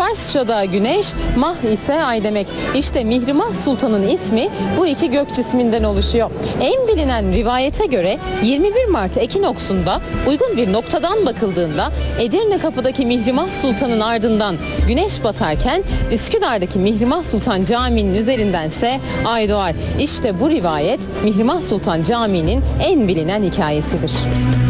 Farsça'da güneş, mah ise ay demek. İşte Mihrimah Sultan'ın ismi bu iki gök cisminden oluşuyor. En bilinen rivayete göre 21 Mart ekinoksunda uygun bir noktadan bakıldığında Edirne Kapı'daki Mihrimah Sultan'ın ardından güneş batarken Üsküdar'daki Mihrimah Sultan Camii'nin üzerindense ay doğar. İşte bu rivayet Mihrimah Sultan Camii'nin en bilinen hikayesidir.